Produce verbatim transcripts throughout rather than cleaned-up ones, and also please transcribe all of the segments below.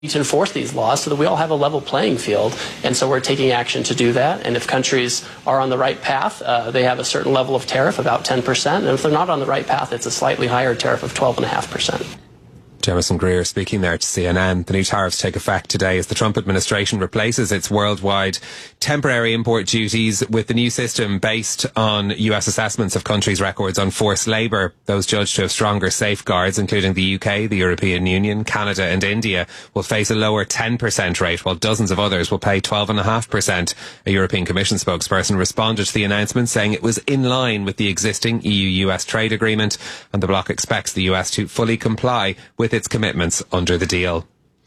to enforce these laws so that we all have a level playing field, and so we're taking action to do that. And if countries are on the right path, uh, they have a certain level of tariff, about ten percent, and if they're not on the right path, it's a slightly higher tariff of twelve point five percent. Jamison Greer speaking there to C N N. The new tariffs take effect today as the Trump administration replaces its worldwide temporary import duties with the new system based on U S assessments of countries' records on forced labour. Those judged to have stronger safeguards, including the U K, the European Union, Canada and India, will face a lower ten percent rate, while dozens of others will pay twelve point five percent. A European Commission spokesperson responded to the announcement, saying it was in line with the existing E U U S trade agreement, and the bloc expects the U S to fully comply with its commitments under the deal.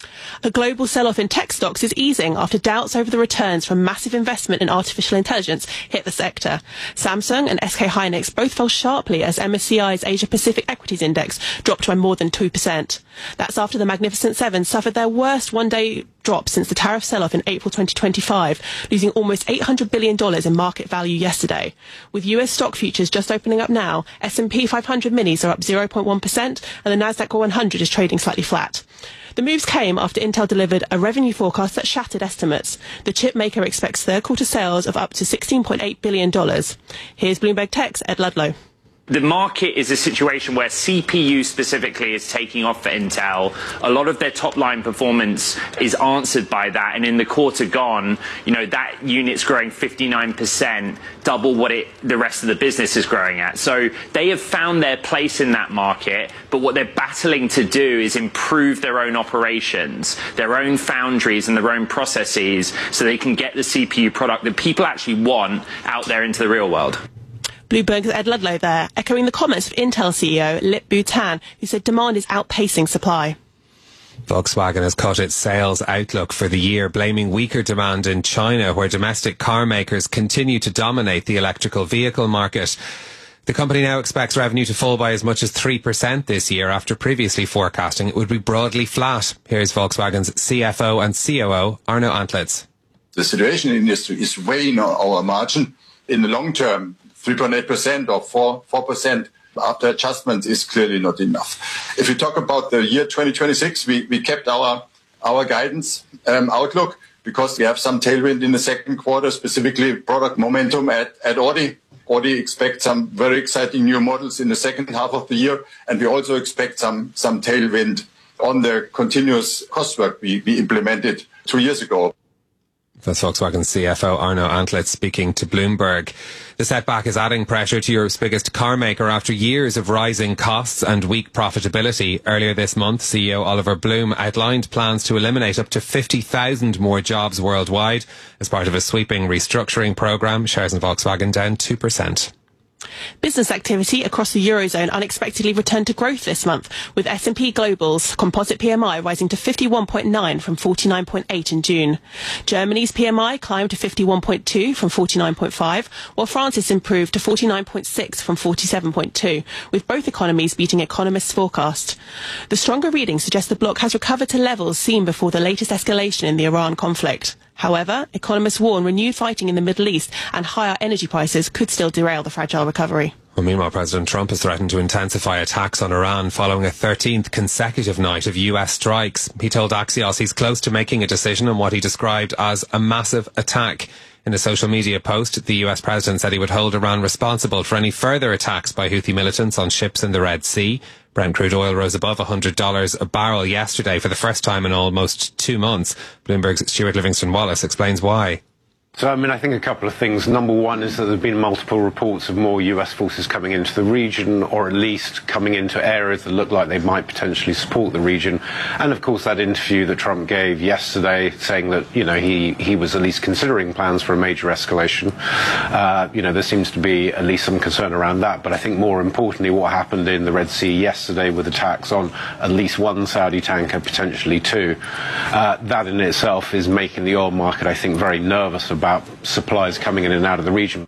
A global sell-off in tech stocks is easing after doubts over the returns from massive investment in artificial intelligence hit the sector. Samsung and S K Hynix both fell sharply as M S C I's Asia Pacific Equities Index dropped by more than two percent. That's after the Magnificent Seven suffered their worst one-day drop since the tariff sell-off in April twenty twenty-five, losing almost eight hundred billion dollars in market value yesterday. With U S stock futures just opening up now, S and P five hundred minis are up zero point one percent and the Nasdaq one hundred is trading slightly flat. The moves came after Intel delivered a revenue forecast that shattered estimates. The chip maker expects third quarter sales of up to sixteen point eight billion dollars. Here's Bloomberg Tech's Ed Ludlow. The market is a situation where C P U specifically is taking off for Intel. A lot of their top line performance is answered by that. And in the quarter gone, you know, that unit's growing fifty-nine percent, double what it, the rest of the business is growing at. So they have found their place in that market. But what they're battling to do is improve their own operations, their own foundries and their own processes so they can get the C P U product that people actually want out there into the real world. Bloomberg's Ed Ludlow there, echoing the comments of Intel C E O Lip-Bu Tan, who said demand is outpacing supply. Volkswagen has cut its sales outlook for the year, blaming weaker demand in China, where domestic car makers continue to dominate the electrical vehicle market. The company now expects revenue to fall by as much as three percent this year, after previously forecasting it would be broadly flat. Here's Volkswagen's C F O and C O O, Arno Antlitz. The situation in the industry is weighing on our margin. In the long term, three point eight percent or four percent after adjustments is clearly not enough. If we talk about the year twenty twenty-six, we, we kept our our guidance um, outlook because we have some tailwind in the second quarter, specifically product momentum at, at Audi. Audi expects some very exciting new models in the second half of the year, and we also expect some, some tailwind on the continuous cost work we, we implemented two years ago. That's Volkswagen C F O Arno Antlitz speaking to Bloomberg. The setback is adding pressure to Europe's biggest car maker after years of rising costs and weak profitability. Earlier this month, C E O Oliver Bloom outlined plans to eliminate up to fifty thousand more jobs worldwide as part of a sweeping restructuring programme. Shares in Volkswagen down two percent. Business activity across the Eurozone unexpectedly returned to growth this month, with S and P Global's composite P M I rising to fifty-one point nine from forty-nine point eight in June. Germany's P M I climbed to fifty-one point two from forty-nine point five, while France's improved to forty-nine point six from forty-seven point two, with both economies beating economists' forecast. The stronger reading suggests the bloc has recovered to levels seen before the latest escalation in the Iran conflict. However, economists warn renewed fighting in the Middle East and higher energy prices could still derail the fragile recovery. Well, meanwhile, President Trump has threatened to intensify attacks on Iran following a thirteenth consecutive night of U S strikes. He told Axios he's close to making a decision on what he described as a massive attack. In a social media post, the U S president said he would hold Iran responsible for any further attacks by Houthi militants on ships in the Red Sea. Brent crude oil rose above one hundred dollars a barrel yesterday for the first time in almost two months. Bloomberg's Stuart Livingston-Wallace explains why. So, I mean, I think a couple of things. Number one is that there have been multiple reports of more U S forces coming into the region, or at least coming into areas that look like they might potentially support the region. And, of course, that interview that Trump gave yesterday saying that, you know, he, he was at least considering plans for a major escalation. Uh, you know, there seems to be at least some concern around that. But I think more importantly, what happened in the Red Sea yesterday with attacks on at least one Saudi tanker, potentially two, uh, that in itself is making the oil market, I think, very nervous about about supplies coming in and out of the region.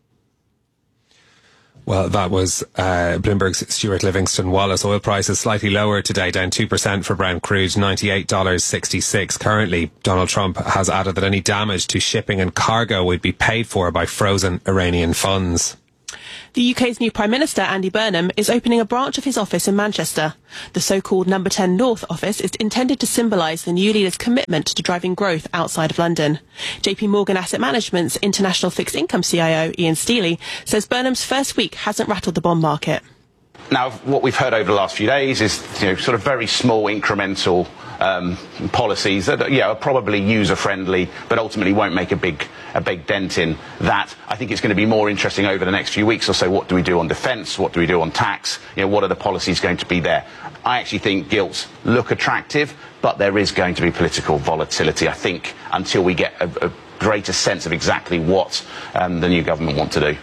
Well, that was uh, Bloomberg's Stuart Livingston-Wallace. Oil prices slightly lower today, down two percent for Brent crude, ninety-eight dollars sixty-six. Currently, Donald Trump has added that any damage to shipping and cargo would be paid for by frozen Iranian funds. The U K's new Prime Minister, Andy Burnham, is opening a branch of his office in Manchester. The so-called Number ten North office is intended to symbolise the new leader's commitment to driving growth outside of London. J P Morgan Asset Management's international fixed income C I O, Ian Stealey, says Burnham's first week hasn't rattled the bond market. Now, what we've heard over the last few days is, you know, sort of very small incremental um, policies that, you know, are probably user-friendly, but ultimately won't make a big a big dent in that. I think it's going to be more interesting over the next few weeks or so. What do we do on defence? What do we do on tax? You know, what are the policies going to be there? I actually think gilts look attractive, but there is going to be political volatility, I think, until we get a, a greater sense of exactly what um, the new government want to do.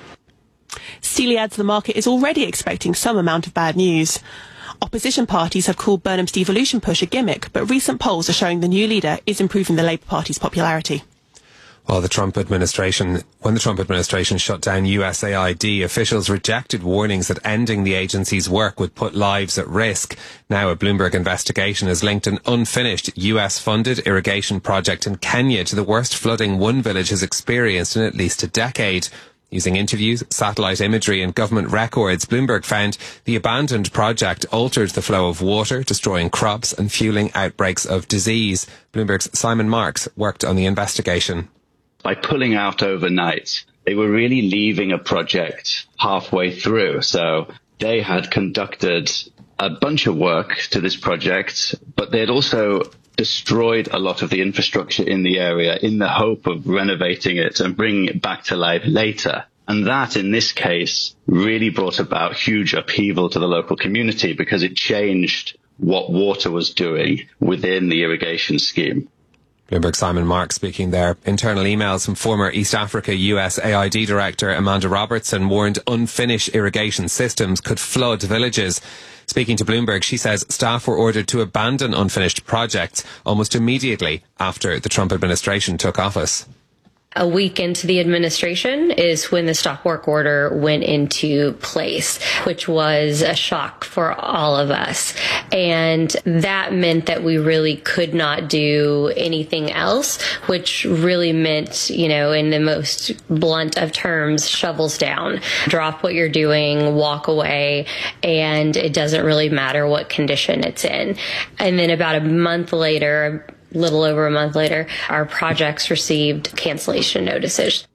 Stealey adds the market is already expecting some amount of bad news. Opposition parties have called Burnham's devolution push a gimmick, but recent polls are showing the new leader is improving the Labour Party's popularity. Well, the Trump administration, when the Trump administration shut down U S A I D, officials rejected warnings that ending the agency's work would put lives at risk. Now a Bloomberg investigation has linked an unfinished U S-funded irrigation project in Kenya to the worst flooding one village has experienced in at least a decade. Using interviews, satellite imagery and government records, Bloomberg found the abandoned project altered the flow of water, destroying crops and fueling outbreaks of disease. Bloomberg's Simon Marks worked on the investigation. By pulling out overnight, they were really leaving a project halfway through. So they had conducted a bunch of work to this project, but they had also destroyed a lot of the infrastructure in the area in the hope of renovating it and bringing it back to life later. And that, in this case, really brought about huge upheaval to the local community because it changed what water was doing within the irrigation scheme. Bloomberg Simon Mark speaking there. Internal emails from former East Africa U S A I D Director Amanda Robertson warned unfinished irrigation systems could flood villages. Speaking to Bloomberg, she says staff were ordered to abandon unfinished projects almost immediately after the Trump administration took office. A week into the administration is when the stop work order went into place, which was a shock for all of us. And that meant that we really could not do anything else, which really meant, you know, in the most blunt of terms, shovels down. Drop what you're doing, walk away, and it doesn't really matter what condition it's in. And then about a month later, little over a month later, our projects received cancellation notices.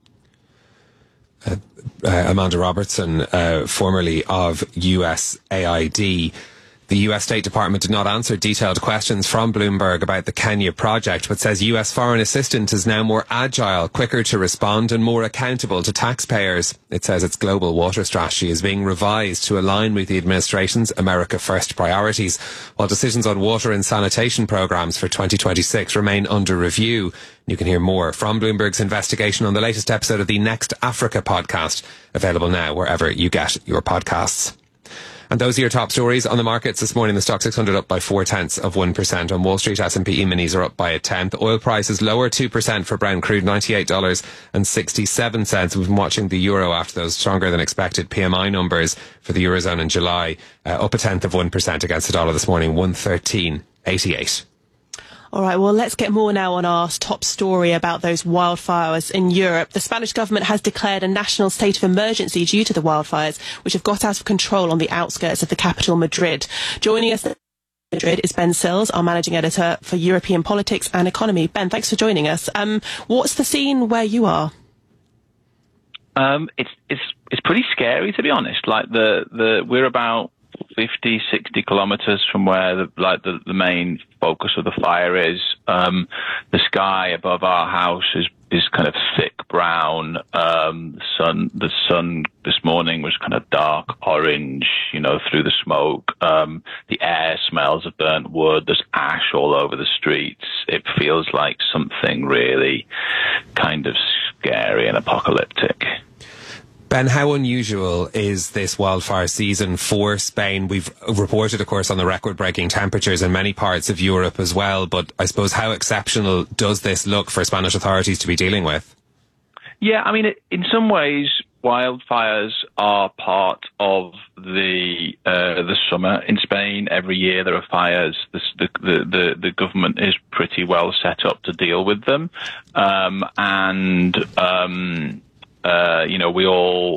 Uh, uh, Amanda Robertson, uh, formerly of U S A I D. The U S State Department did not answer detailed questions from Bloomberg about the Kenya project, but says U S foreign assistance is now more agile, quicker to respond and more accountable to taxpayers. It says its global water strategy is being revised to align with the administration's America First priorities, while decisions on water and sanitation programmes for twenty twenty-six remain under review. You can hear more from Bloomberg's investigation on the latest episode of the Next Africa podcast, available now wherever you get your podcasts. And those are your top stories on the markets this morning. The Stock six hundred up by four tenths of one percent. On Wall Street, S and P E-minis are up by a tenth. Oil prices lower two percent for Brent crude, ninety-eight dollars and sixty-seven cents. We've been watching the euro after those stronger than expected P M I numbers for the Eurozone in July. Uh, up a tenth of one percent against the dollar this morning, one thirteen eighty-eight. All right, well, let's get more now on our top story about those wildfires in Europe. The Spanish government has declared a national state of emergency due to the wildfires, which have got out of control on the outskirts of the capital, Madrid. Joining us in Madrid is Ben Sills, our managing editor for European politics and economy. Ben, thanks for joining us. Um, what's the scene where you are? Um, it's it's it's pretty scary, to be honest. Like the the we're about fifty, sixty kilometers from where the, like the, the main focus of the fire is. Um, the sky above our house is, is kind of thick brown. Um, the sun, the sun this morning was kind of dark orange, you know, through the smoke. Um, the air smells of burnt wood. There's ash all over the streets. It feels like something really kind of scary and apocalyptic. Ben, how unusual is this wildfire season for Spain? We've reported, of course, on the record-breaking temperatures in many parts of Europe as well, but I suppose how exceptional does this look for Spanish authorities to be dealing with? Yeah, I mean, it, in some ways, wildfires are part of the uh, the summer in Spain. Every year there are fires. The, the, the, the government is pretty well set up to deal with them. Um, and... Um, Uh, you know, we all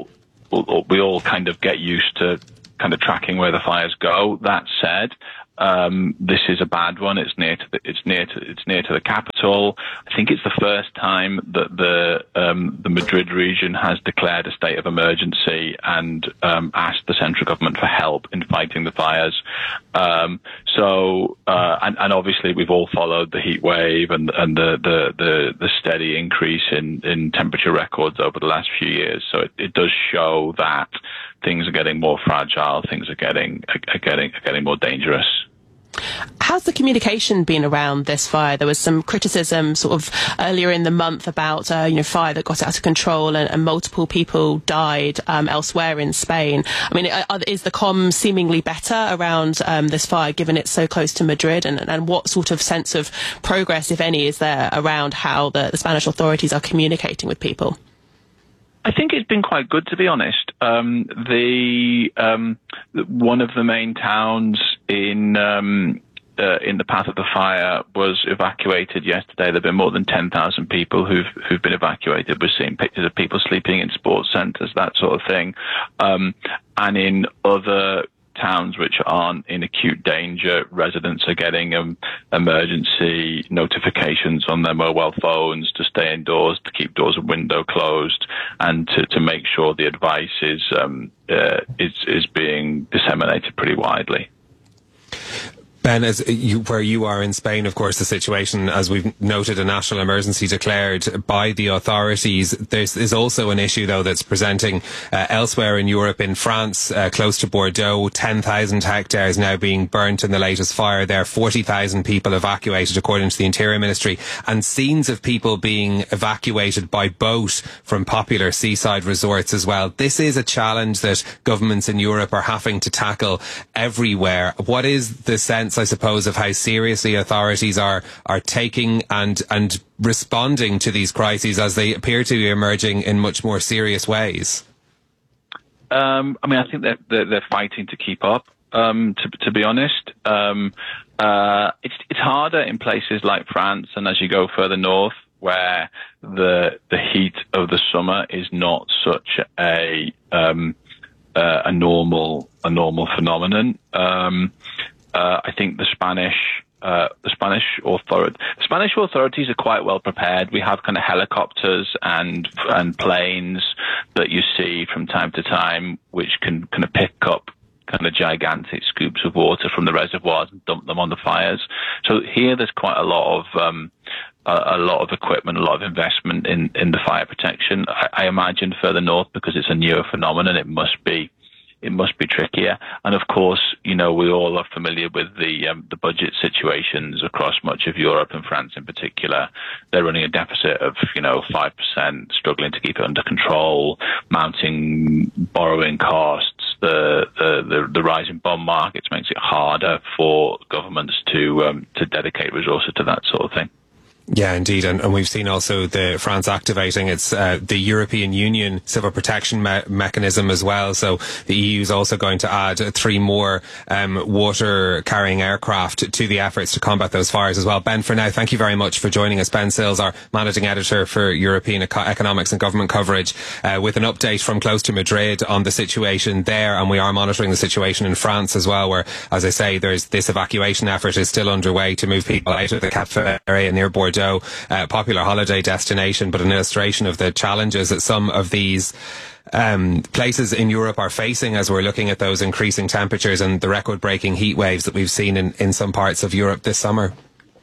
we all kind of get used to kind of tracking where the fires go. That said, Um, this is a bad one. It's near to the, it's near to it's near to the capital. I think it's the first time that the um, the Madrid region has declared a state of emergency and um, asked the central government for help in fighting the fires. Um, so uh, and, and obviously we've all followed the heat wave and and the the, the, the steady increase in, in temperature records over the last few years. So it, it does show that things are getting more fragile. Things are getting are getting are getting more dangerous. How's the communication been around this fire? There was some criticism sort of earlier in the month about uh, you know fire that got out of control and, and multiple people died um, elsewhere in Spain. I mean, are, is the comm seemingly better around um, this fire, given it's so close to Madrid? And, and what sort of sense of progress, if any, is there around how the, the Spanish authorities are communicating with people? I think it's been quite good, to be honest. Um, the um, one of the main towns in um, uh, in the path of the fire was evacuated yesterday. There've been more than ten thousand people who've who've been evacuated. We're seeing pictures of people sleeping in sports centres, that sort of thing. Um, and in other towns which aren't in acute danger, residents are getting um, emergency notifications on their mobile phones to stay indoors, to keep doors and windows closed, and to, to make sure the advice is um, uh, is is being disseminated pretty widely. Ben, as you, where you are in Spain, of course, the situation, as we've noted, a national emergency declared by the authorities. There is also an issue, though, that's presenting uh, elsewhere in Europe. In France, uh, close to Bordeaux, ten thousand hectares now being burnt in the latest fire there. forty thousand people evacuated, according to the Interior Ministry, and scenes of people being evacuated by boat from popular seaside resorts as well. This is a challenge that governments in Europe are having to tackle everywhere. What is the sense, I suppose, of how seriously authorities are are taking and and responding to these crises as they appear to be emerging in much more serious ways? Um, I mean, I think they're, they're, they're fighting to keep up, um, to, to be honest. Um, uh, it's, it's harder in places like France and as you go further north, where the the heat of the summer is not such a um, uh, a normal a normal phenomenon. Um, Uh, I think the Spanish, uh, the Spanish authority, the Spanish authorities are quite well prepared. We have kind of helicopters and and planes that you see from time to time, which can kind of pick up kind of gigantic scoops of water from the reservoirs and dump them on the fires. So here, there's quite a lot of um, a, a lot of equipment, a lot of investment in in the fire protection. I, I imagine further north, because it's a newer phenomenon, it must be. It must be trickier. And of course, you know, we all are familiar with the um, the budget situations across much of Europe, and France in particular. They're running a deficit of, you know, five percent, struggling to keep it under control, mounting borrowing costs. The, the, the, the rise in bond markets makes it harder for governments to um, to dedicate resources to that sort of thing. Yeah, indeed. And, and we've seen also the France activating its uh, the European Union civil protection me- mechanism as well. So the E U is also going to add three more um, water carrying aircraft to the efforts to combat those fires as well. Ben, for now, thank you very much for joining us. Ben Sills, our managing editor for European Eco- economics and government coverage, uh, with an update from close to Madrid on the situation there. And we are monitoring the situation in France as well, where, as I say, there's this evacuation effort is still underway to move people out of the Cap area near Bordeaux. Uh, popular holiday destination, but an illustration of the challenges that some of these um, places in Europe are facing as we're looking at those increasing temperatures and the record-breaking heat waves that we've seen in, in some parts of Europe this summer.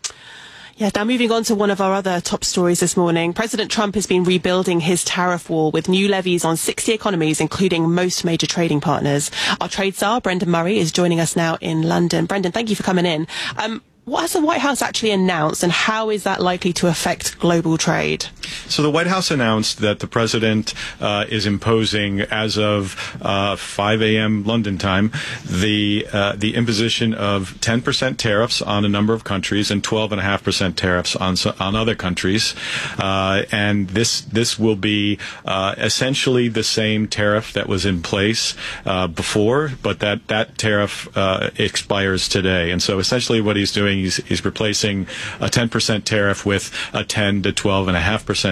Yeah, now moving on to one of our other top stories this morning. President Trump has been rebuilding his tariff wall with new levies on sixty economies, including most major trading partners. Our trade czar, Brendan Murray, is joining us now in London. Brendan, thank you for coming in. Um, What has the White House actually announced, and how is that likely to affect global trade? So the White House announced that the president uh, is imposing, as of uh, five a.m. London time, the uh, the imposition of ten percent tariffs on a number of countries and twelve point five percent tariffs on on other countries. Uh, and this this will be uh, essentially the same tariff that was in place uh, before, but that, that tariff uh, expires today. And so essentially what he's doing, he's, he's replacing a ten percent tariff with a ten to twelve point five percent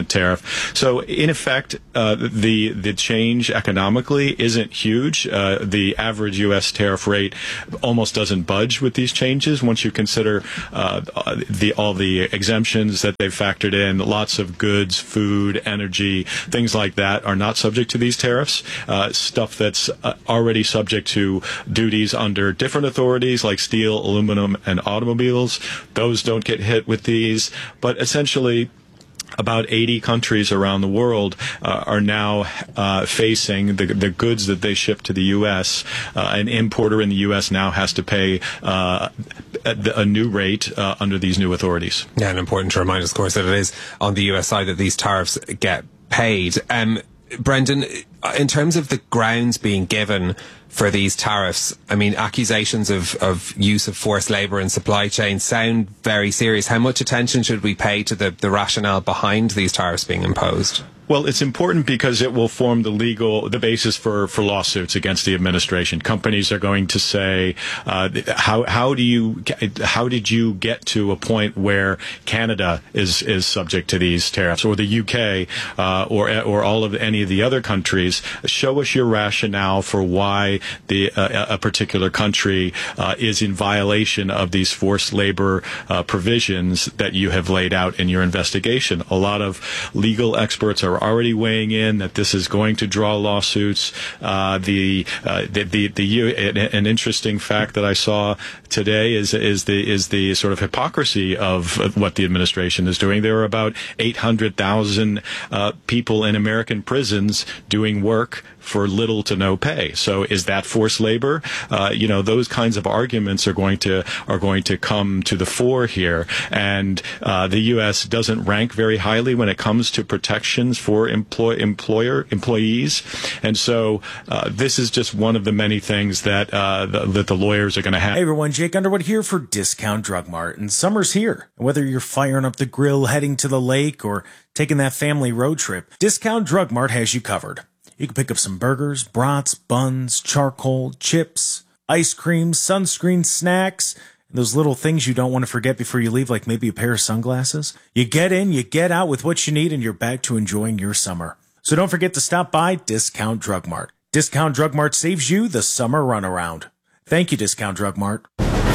percent tariff. So in effect, uh, the the change economically isn't huge. Uh, the average U S tariff rate almost doesn't budge with these changes once you consider uh, the all the exemptions that they've factored in. Lots of goods, food, energy, things like that are not subject to these tariffs. Uh, stuff that's uh, already subject to duties under different authorities like steel, aluminum, and automobiles, those don't get hit with these. But essentially, about eighty countries around the world uh, are now uh, facing the, the goods that they ship to the U S. Uh, an importer in the U S now has to pay uh, a, a new rate uh, under these new authorities. Yeah, and important to remind us, of course, that it is on the U S side that these tariffs get paid. Um, Brendan, in terms of the grounds being given for these tariffs, I mean, accusations of, of use of forced labour in supply chains sound very serious. How much attention should we pay to the, the rationale behind these tariffs being imposed? Well, it's important because it will form the legal, the basis for, for lawsuits against the administration. Companies are going to say, uh, how, how do you, how did you get to a point where Canada is, is subject to these tariffs, or the U K, uh, or, or all of any of the other countries? Show us your rationale for why the, uh, a particular country, uh, is in violation of these forced labor, uh, provisions that you have laid out in your investigation. A lot of legal experts are already weighing in that this is going to draw lawsuits. Uh, the, uh, the, the, the, an interesting fact that I saw today is, is the, is the sort of hypocrisy of what the administration is doing. There are about eight hundred thousand, uh, people in American prisons doing work for little to no pay. So is that forced labor? Uh, you know, those kinds of arguments are going to are going to come to the fore here. And uh, the U S doesn't rank very highly when it comes to protections for employ, employer employees. And so uh, this is just one of the many things that uh, the, that the lawyers are going to have. Hey everyone, Jake Underwood here for Discount Drug Mart, and summer's here. Whether you're firing up the grill, heading to the lake, or taking that family road trip, Discount Drug Mart has you covered. You can pick up some burgers, brats, buns, charcoal, chips, ice cream, sunscreen, snacks, and those little things you don't want to forget before you leave, like maybe a pair of sunglasses. You get in, you get out with what you need, and you're back to enjoying your summer. So don't forget to stop by Discount Drug Mart. Discount Drug Mart saves you the summer runaround. Thank you, Discount Drug Mart.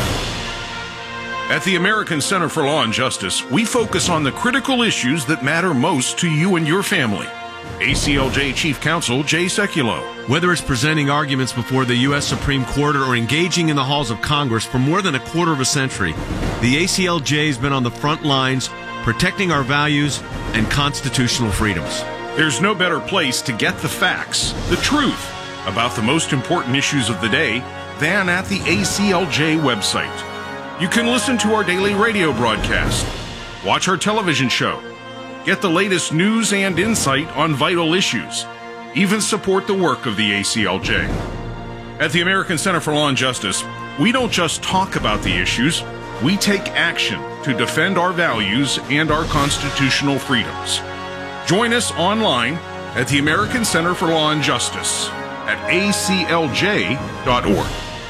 At the American Center for Law and Justice, we focus on the critical issues that matter most to you and your family. A C L J Chief Counsel Jay Sekulow. Whether it's presenting arguments before the U S Supreme Court or engaging in the halls of Congress for more than a quarter of a century, the A C L J has been on the front lines protecting our values and constitutional freedoms. There's no better place to get the facts, the truth, about the most important issues of the day than at the A C L J website. You can listen to our daily radio broadcast, watch our television show, get the latest news and insight on vital issues, even support the work of the A C L J. At the American Center for Law and Justice, we don't just talk about the issues, we take action to defend our values and our constitutional freedoms. Join us online at the American Center for Law and Justice at A C L J dot org.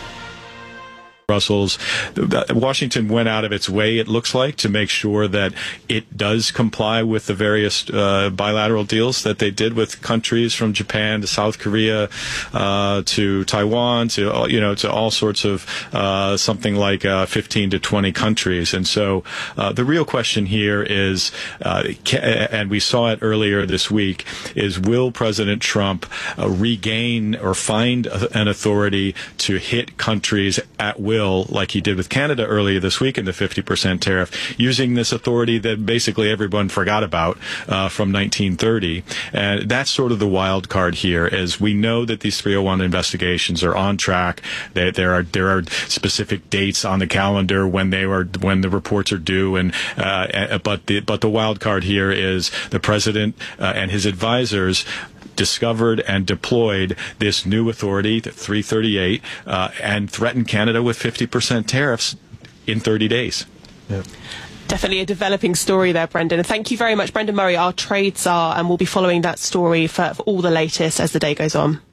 Brussels. Washington went out of its way, it looks like, to make sure that it does comply with the various uh, bilateral deals that they did with countries from Japan to South Korea uh, to Taiwan to, you know, to all sorts of uh, something like uh, fifteen to twenty countries. And so uh, the real question here is, uh, and we saw it earlier this week, is will President Trump uh, regain or find an authority to hit countries at will, like he did with Canada earlier this week in the fifty percent tariff, using this authority that basically everyone forgot about uh, from nineteen thirty. And that's sort of the wild card here, as we know that these three oh one investigations are on track. They, there are there are specific dates on the calendar when they are when the reports are due, and uh, but the but the wild card here is the president uh, and his advisors discovered and deployed this new authority, three thirty-eight, uh, and threatened Canada with fifty percent tariffs in thirty days. Yeah. Definitely a developing story there, Brendan. And thank you very much, Brendan Murray, our trade czar, and we'll be following that story for, for all the latest as the day goes on.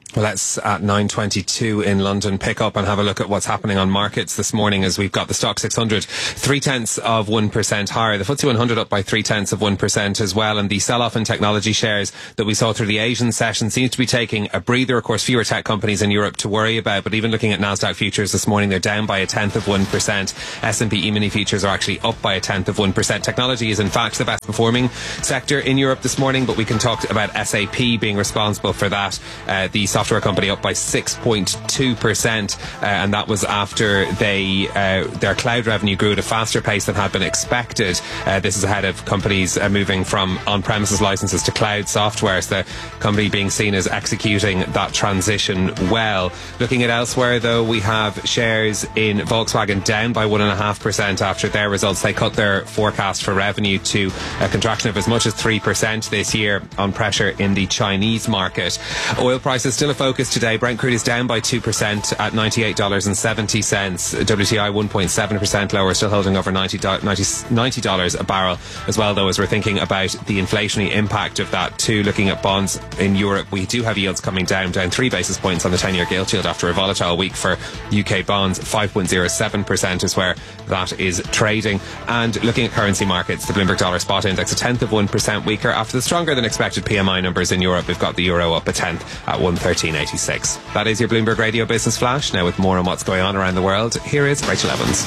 Well, let's, at nine twenty-two in London, pick up and have a look at what's happening on markets this morning as we've got the Stock six hundred three tenths of one percent higher. The F T S E one hundred up by three tenths of one percent as well. And the sell-off in technology shares that we saw through the Asian session seems to be taking a breather. Of course, fewer tech companies in Europe to worry about. But even looking at Nasdaq futures this morning, they're down by a tenth of one percent. S and P E-mini futures are actually up by a tenth of one percent. Technology is in fact the best performing sector in Europe this morning, but we can talk about S A P being responsible for that. Uh, the software company up by six point two percent, uh, and that was after they uh, their cloud revenue grew at a faster pace than had been expected. Uh, this is ahead of companies uh, moving from on-premises licenses to cloud software, so the company being seen as executing that transition well. Looking at elsewhere, though, we have shares in Volkswagen down by one point five percent after their results. They cut their forecast for revenue to a contraction of as much as three percent this year on pressure in the Chinese market. Oil prices still a focus today. Brent crude is down by two percent at ninety-eight dollars and seventy cents. W T I one point seven percent lower, still holding over ninety dollars a barrel as well, though, as we're thinking about the inflationary impact of that too. Looking at bonds in Europe, we do have yields coming down, down three basis points on the ten-year gilt yield after a volatile week for U K bonds. five point oh seven percent is where that is trading. And looking at currency markets, the Bloomberg Dollar Spot Index a tenth of one percent weaker after the stronger than expected P M I numbers in Europe. We've got the euro up a tenth at one thirteen eighty-six. That is your Bloomberg Radio Business Flash. Now, with more on what's going on around the world, here is Rachel Evans.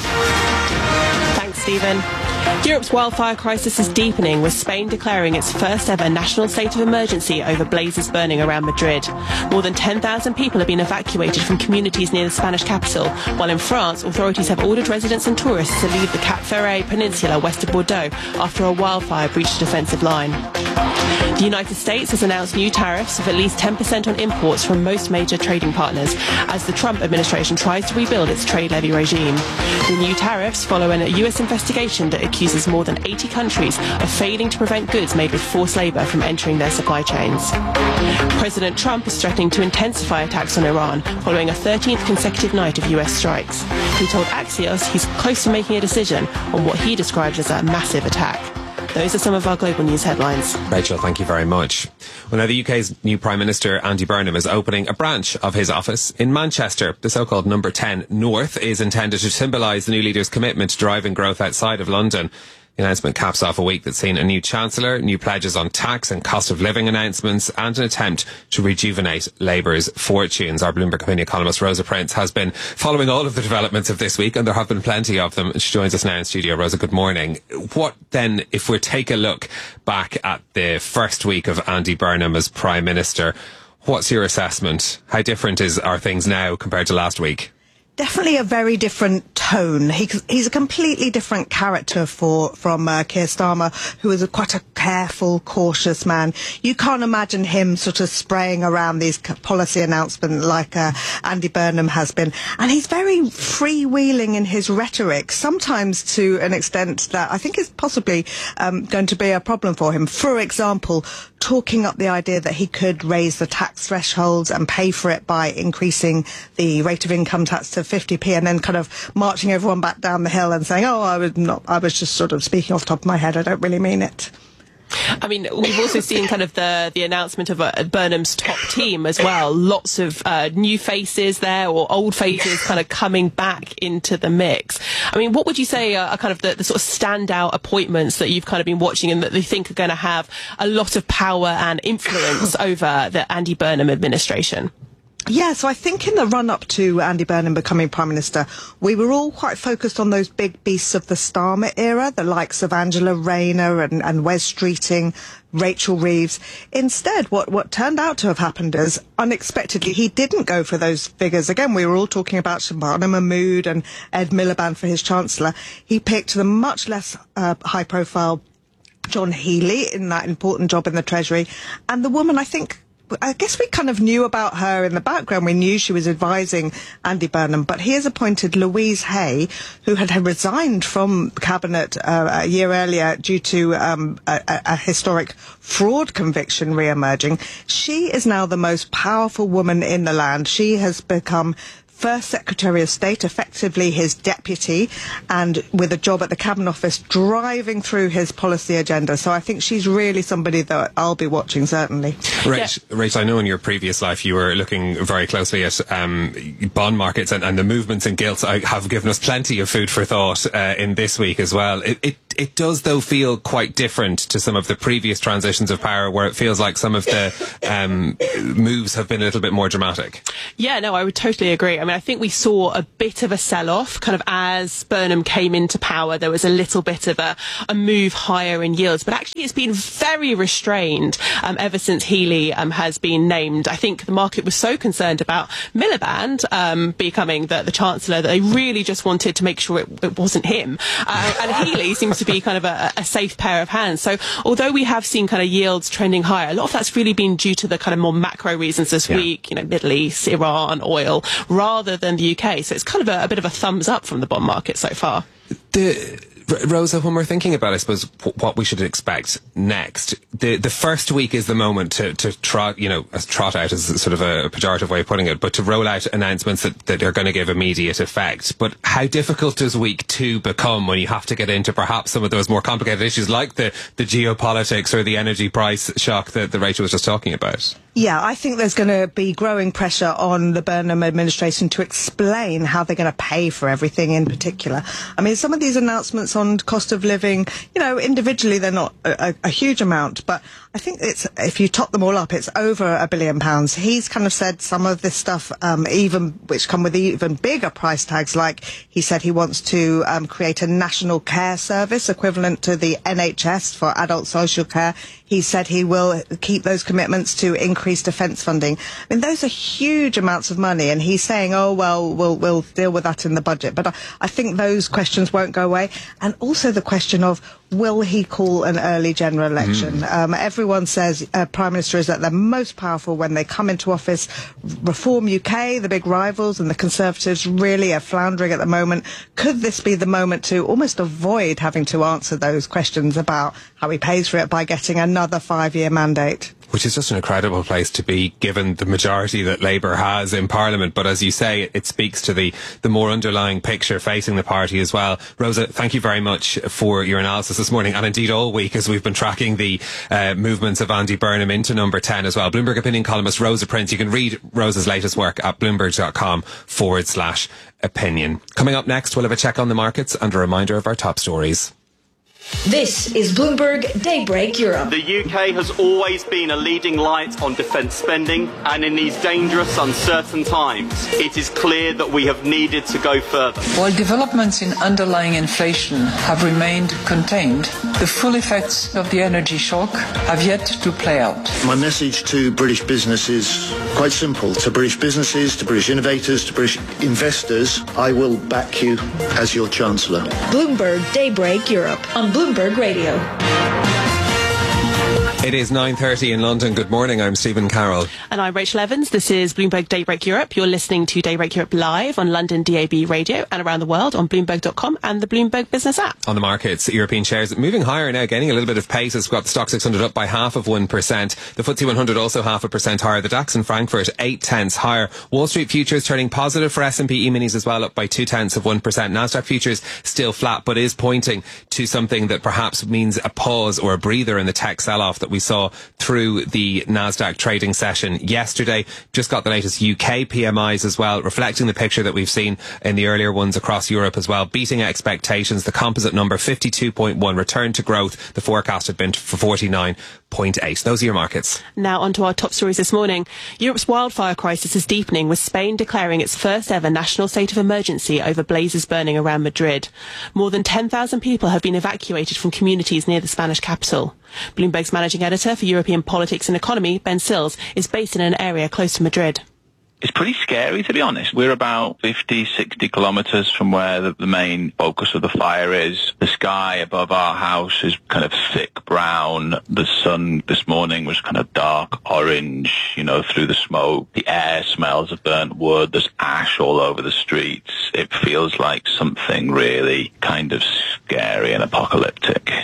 Thanks, Stephen. Europe's wildfire crisis is deepening, with Spain declaring its first ever national state of emergency over blazes burning around Madrid. More than ten thousand people have been evacuated from communities near the Spanish capital, while in France, authorities have ordered residents and tourists to leave the Cap Ferret Peninsula west of Bordeaux after a wildfire breached a defensive line. The United States has announced new tariffs of at least ten percent on imports from most major trading partners as the Trump administration tries to rebuild its trade levy regime. The new tariffs follow a U S investigation that accuses more than eighty countries of failing to prevent goods made with forced labour from entering their supply chains. President Trump is threatening to intensify attacks on Iran following a thirteenth consecutive night of U S strikes. He told Axios he's close to making a decision on what he describes as a massive attack. Those are some of our global news headlines. Rachel, thank you very much. Well, now the U K's new Prime Minister, Andy Burnham, is opening a branch of his office in Manchester. The so-called Number ten North is intended to symbolise the new leader's commitment to driving growth outside of London. The announcement caps off a week that's seen a new Chancellor, new pledges on tax and cost of living announcements, and an attempt to rejuvenate Labour's fortunes. Our Bloomberg opinion columnist Rosa Prince has been following all of the developments of this week, and there have been plenty of them. She joins us now in studio. Rosa, good morning. What then, if we take a look back at the first week of Andy Burnham as Prime Minister, what's your assessment? How different is are things now compared to last week? Definitely a very different tone. He, he's a completely different character for from uh, Keir Starmer, who is a, quite a careful, cautious man. You can't imagine him sort of spraying around these policy announcements like uh, Andy Burnham has been. And he's very freewheeling in his rhetoric, sometimes to an extent that I think is possibly um, going to be a problem for him. For example, talking up the idea that he could raise the tax thresholds and pay for it by increasing the rate of income tax to fifty p, and then kind of marching everyone back down the hill and saying, oh, I was not, I was just sort of speaking off the top of my head, I don't really mean it. I mean, we've also seen kind of the the announcement of uh, Burnham's top team as well. Lots of uh, new faces there, or old faces kind of coming back into the mix. I mean, what would you say are, are kind of the, the sort of standout appointments that you've kind of been watching and that you think are going to have a lot of power and influence over the Andy Burnham administration? Yeah, so I think in the run-up to Andy Burnham becoming Prime Minister, we were all quite focused on those big beasts of the Starmer era, the likes of Angela Rayner and, and Wes Streeting, Rachel Reeves. Instead, what, what turned out to have happened is, unexpectedly, he didn't go for those figures. Again, we were all talking about Shabana Mahmood and Ed Miliband for his Chancellor. He picked the much less uh, high-profile John Healey in that important job in the Treasury. And the woman, I think, I guess we kind of knew about her in the background. We knew she was advising Andy Burnham, but he has appointed Louise Hay, who had resigned from Cabinet uh, a year earlier due to um, a, a historic fraud conviction re-emerging. She is now the most powerful woman in the land. She has become first Secretary of State, effectively his deputy, and with a job at the Cabinet Office, driving through his policy agenda. So I think she's really somebody that I'll be watching, certainly. Right, yeah. Rach, I know in your previous life you were looking very closely at um, bond markets and, and the movements in gilts. I have given us plenty of food for thought uh, in this week as well. It, it It does, though, feel quite different to some of the previous transitions of power, where it feels like some of the um, moves have been a little bit more dramatic. Yeah, no, I would totally agree. I mean, I think we saw a bit of a sell-off kind of as Burnham came into power. There was a little bit of a, a move higher in yields, but actually it's been very restrained um, ever since Healey um, has been named. I think the market was so concerned about Miliband um, becoming the, the Chancellor that they really just wanted to make sure it, it wasn't him. Uh, and Healey seems to be kind of a, a safe pair of hands. So although we have seen kind of yields trending higher, a lot of that's really been due to the kind of more macro reasons this yeah. week, you know, Middle East, Iran, oil, rather than the U K. So it's kind of a, a bit of a thumbs up from the bond market so far. The Rosa, when we're thinking about, I suppose, what we should expect next, the the first week is the moment to, to trot, you know, trot out is sort of a pejorative way of putting it, but to roll out announcements that, that are going to give immediate effect. But how difficult does week two become when you have to get into perhaps some of those more complicated issues like the, the geopolitics or the energy price shock that, that Rachel was just talking about? Yeah, I think there's going to be growing pressure on the Burnham administration to explain how they're going to pay for everything in particular. I mean, some of these announcements on cost of living, you know, individually they're not a, a huge amount, but I think it's, if you top them all up, it's over a billion pounds. He's kind of said some of this stuff, um, even, which come with even bigger price tags, like he said he wants to um, create a national care service equivalent to the N H S for adult social care. He said he will keep those commitments to increase defence funding. I mean, those are huge amounts of money, and he's saying, oh, well, we'll, we'll deal with that in the budget. But I, I think those questions won't go away. And also the question of, will he call an early general election? Mm. Um, everyone says uh, Prime Minister is at their most powerful when they come into office. Reform U K, the big rivals, and the Conservatives really are floundering at the moment. Could this be the moment to almost avoid having to answer those questions about how he pays for it by getting another five-year mandate? Which is just an incredible place to be, given the majority that Labour has in Parliament. But as you say, it, it speaks to the, the more underlying picture facing the party as well. Rosa, thank you very much for your analysis this morning, and indeed all week, as we've been tracking the uh, movements of Andy Burnham into number ten as well. Bloomberg opinion columnist Rosa Prince. You can read Rosa's latest work at bloomberg.com forward slash opinion. Coming up next, we'll have a check on the markets and a reminder of our top stories. This is Bloomberg Daybreak Europe. The U K has always been a leading light on defence spending, and in these dangerous, uncertain times, it is clear that we have needed to go further. While developments in underlying inflation have remained contained, the full effects of the energy shock have yet to play out. My message to British business is quite simple. To British businesses, to British innovators, to British investors, I will back you as your Chancellor. Bloomberg Daybreak Europe on Bloomberg Radio. It is nine thirty in London. Good morning, I'm Stephen Carroll. And I'm Rachel Evans. This is Bloomberg Daybreak Europe. You're listening to Daybreak Europe live on London D A B radio and around the world on Bloomberg dot com and the Bloomberg Business app. On the markets, European shares moving higher now, gaining a little bit of pace. As we've got the Stock six hundred up by half of one percent. The F T S E one hundred also half a percent higher. The DAX in Frankfurt eight tenths higher. Wall Street futures turning positive for S and P E-minis as well, up by two tenths of one percent. Nasdaq futures still flat, but is pointing to something that perhaps means a pause or a breather in the tech sell-off that we saw through through the Nasdaq trading session yesterday. Just got the latest U K P M Is as well, reflecting the picture that we've seen in the earlier ones across Europe as well, beating expectations. The composite number fifty-two point one, return to growth. The forecast had been for forty-nine point eight. Those are your markets. Now on to our top stories this morning. Europe's wildfire crisis is deepening, with Spain declaring its first ever national state of emergency over blazes burning around Madrid. More than ten thousand people have been evacuated from communities near the Spanish capital. Bloomberg's managing editor for European politics and economy, Ben Sills, is based in an area close to Madrid. It's pretty scary, to be honest. We're about fifty, sixty kilometres from where the, the main focus of the fire is. The sky above our house is kind of thick brown. The sun this morning was kind of dark orange, you know, through the smoke. The air smells of burnt wood. There's ash all over the streets. It feels like something really kind of scary and apocalyptic.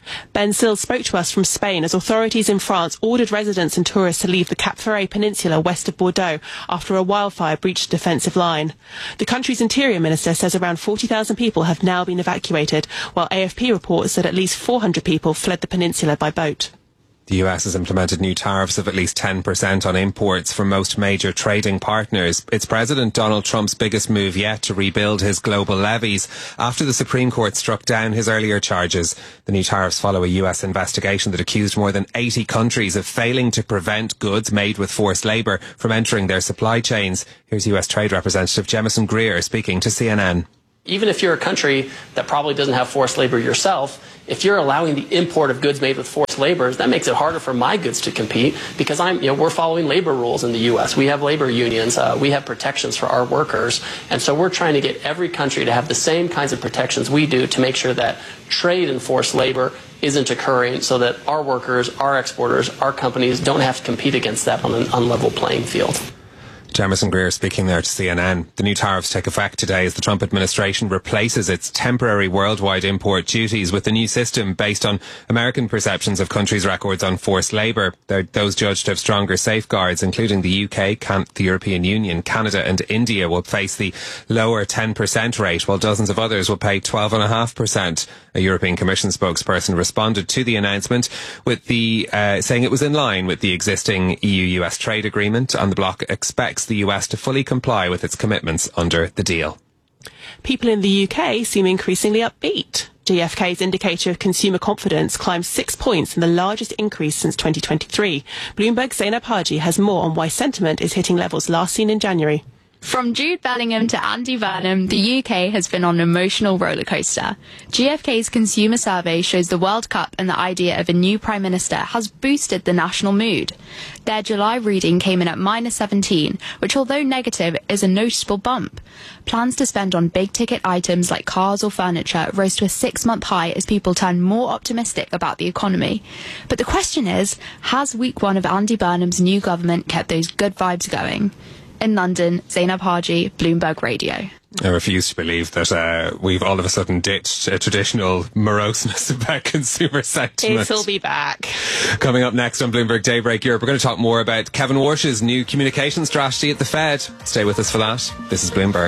Ben Sills spoke to us from Spain as authorities in France ordered residents and tourists to leave the Cap Ferret Peninsula west of Bordeaux after a wildfire breached a defensive line. The country's interior minister says around forty thousand people have now been evacuated, while A F P reports that at least four hundred people fled the peninsula by boat. The U S has implemented new tariffs of at least ten percent on imports from most major trading partners. It's President Donald Trump's biggest move yet to rebuild his global levies after the Supreme Court struck down his earlier charges. The new tariffs follow a U S investigation that accused more than eighty countries of failing to prevent goods made with forced labour from entering their supply chains. Here's U S Trade Representative Jemison Greer speaking to C N N. Even if you're a country that probably doesn't have forced labor yourself, if you're allowing the import of goods made with forced labor, that makes it harder for my goods to compete because I'm, you know, we're following labor rules in the U S. We have labor unions. Uh, we have protections for our workers. And so we're trying to get every country to have the same kinds of protections we do to make sure that trade in forced labor isn't occurring so that our workers, our exporters, our companies don't have to compete against that on an unlevel playing field. Jemison Greer speaking there to C N N. The new tariffs take effect today as the Trump administration replaces its temporary worldwide import duties with a new system based on American perceptions of countries' records on forced labour. They're, those judged to have stronger safeguards, including the U K, Can- the European Union, Canada and India will face the lower ten percent rate, while dozens of others will pay twelve point five percent. A European Commission spokesperson responded to the announcement with the uh, saying it was in line with the existing E U U S trade agreement, and the bloc expects the U S to fully comply with its commitments under the deal. People in the U K seem increasingly upbeat. G F K's indicator of consumer confidence climbed six points in the largest increase since twenty twenty-three. Bloomberg's Zainab Haji has more on why sentiment is hitting levels last seen in January. From Jude Bellingham to Andy Burnham, the U K has been on an emotional rollercoaster. G F K's consumer survey shows the World Cup and the idea of a new Prime Minister has boosted the national mood. Their July reading came in at minus seventeen, which although negative is a noticeable bump. Plans to spend on big-ticket items like cars or furniture rose to a six-month high as people turn more optimistic about the economy. But the question is, has week one of Andy Burnham's new government kept those good vibes going? In London, Zainab Haji, Bloomberg Radio. I refuse to believe that uh, we've all of a sudden ditched a traditional moroseness about consumer sentiment. It'll be back. Coming up next on Bloomberg Daybreak Europe, we're going to talk more about Kevin Warsh's new communication strategy at the Fed. Stay with us for that. This is Bloomberg.